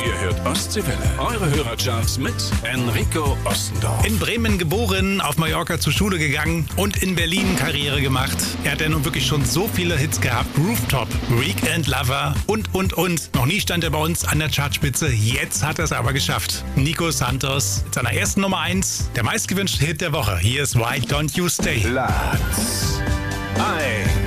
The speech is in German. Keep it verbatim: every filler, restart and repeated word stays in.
Ihr hört Ostseewelle. Eure Hörercharts mit Enrico Ostendorf. In Bremen geboren, auf Mallorca zur Schule gegangen und in Berlin Karriere gemacht. Er hat ja nun wirklich schon so viele Hits gehabt. Rooftop, Weekend Lover und, und, und. Noch nie stand er bei uns an der Chartspitze. Jetzt hat er es aber geschafft. Nico Santos mit seiner ersten Nummer eins. Der meistgewünschte Hit der Woche. Hier ist Why Don't You Stay. Platz eins.